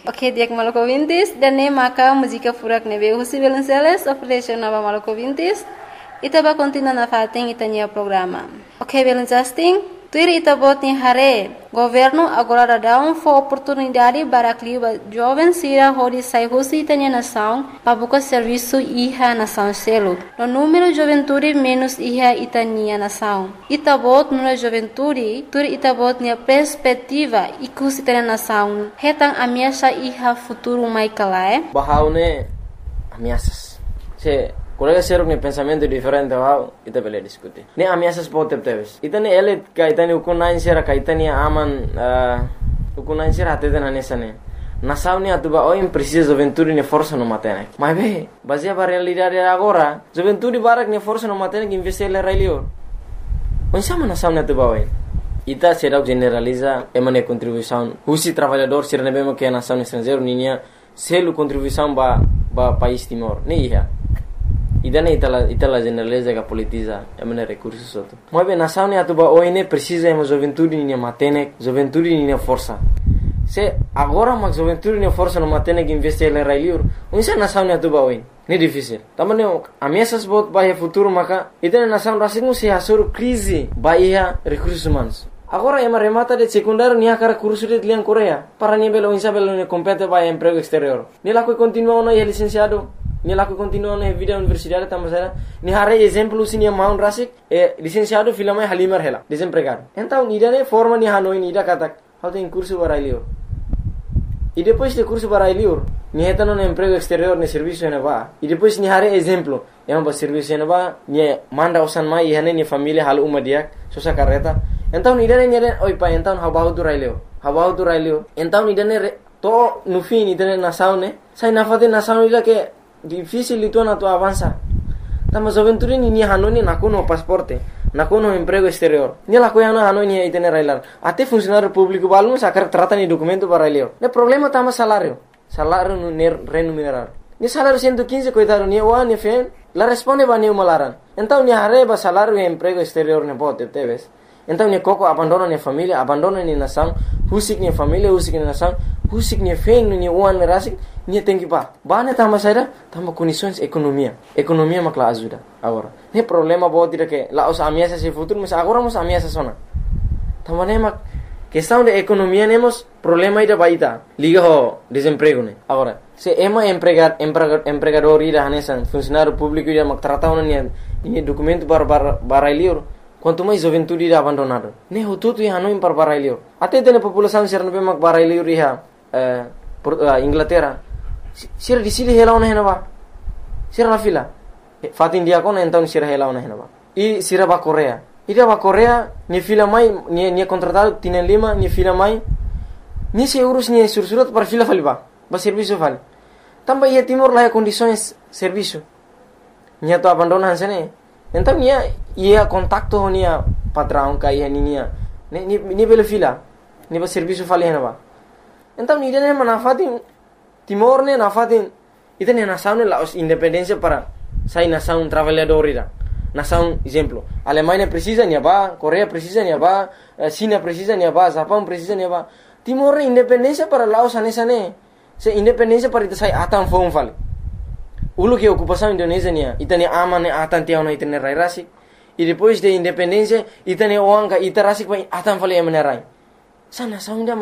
Ok, dia Maluku Vintis dan ne maka música furak nebe husi Belenceles operation nova Maluku Vintis. Ita ba continua na fating itanya programa. Ok, Belencasting. Tuir ita bot ni hare. Governo agora dá oportunidade para que os jovens sira hori sai husi itanya nação para buscar serviço iha nação selo. No número juventude menos iha itania nação. Ita bot no juventude, tuir ita bot ni perspectiva ikus itanya nação. Hetang ameaça iha futuro mai kalae. Bahaune ameaças. Se colega seruk ni pensamento diferente wow ita bele diskuti ne ameaças pote teves ita ne ele ka ita ne ukunain sera ka ita ne aman ukunain sera atete na nesane nação ne atuba oi precisa juventude ne força no matene mas be baseia para realidade agora juventude barak ne força no matene que investir le railio onde sama nação ne atuba oi ita será generaliza emane contribuição husi trabalhador sira ne bemo que nação estrangeiro ninia selo contribuição ba país Timor ne ia idane itala generaliza que politiza emane recursos outro mas bem nação ne atuba oi ne precisa ema juventude ne matene juventude ne força se agora mas juventude ne força no matene que investir le railio onde nação ne atuba oi ne difícil tamane ameaças bot ba futuro maka idane nação rasing se asur crise ba ia recursos humanos agora ema remata de secundário nia cara curso de lian Coreia para nível onde sabe ne compete ba emprego exterior ne la que continua no licenciado ni laku continua na vida universidade tamasara ni hare exemplo sinia maun rasik licenciado filama halimar hela desempregado então ida ne forma ni hanoi ni ida katak how tem curso barailio e depois de curso barailio ni hetano no emprego exterior ne serviço ne ba e depois ni hare exemplo yang ba serviço ne ba ni manda usan mai hane ni família hal umadiak sosa carreta então ida ne oi pa então habahu tu railio então ida ne to no fim ida ne nação ne sai na fate nação ida que difícil itu na tu avança tama juventude ni hanoni nakuno pasporte nakuno emprego exterior ni la koyano hanoni itene railar ate funcionário público balmo sakar trata ni documento para elio ne problema tama salário no remunerado ni salário 115 coitado ni wa ni fen la responde ba ni malaran então ni hareba salário e emprego exterior ne bote teves então ni koko abandona ni família abandona ni nação husik ni família husik ni nação husik ni fen ni wan rasik ni tem que bane tama saira tama condições economia makla ajuda agora ne problema bo tira que la os ameaças se futuro mas agora mos ameaças sona tama ne mak questão de economia nemos problema ida baita liga ho desemprego ne agora se ema empregador ida hanesan funcionário público ida mak trata ona ni documento para lior quanto mais juventude ida abandonado ne hututu ia no impar para lior até tene população ser no mak para lior ia Inglaterra sira di sili hela ona henaba sira la fila fatin dia kon então sira hela ona henaba e sira ba Coreia ida ba Coreia ni fila mai ni contratado tienen lima ni fila mai ni se urus ni sursurat para fila faliba ba serviço fal tamba ia Timor la condições serviço ni to abandona hansene então ia contacto nia patrão ka ia ni bele fila ni ba serviço fal henaba então ni dene manafatin Timor ne nafatin ita ne nação ne la independência para sai nação trabalhadora nação exemplo Alemanha precisa nia ba Coreia precisa nia ba China precisa nia ba Japão precisa nia ba Timor ne independência para Laos anesane se independência para ita sai atan fom fal ulu que ocupação Indonésia nia ita ne ama ne atan tiao na ita ne rai rasik e depois de independência ita ne oanga ita rasik pa atan fal e menerai sana nação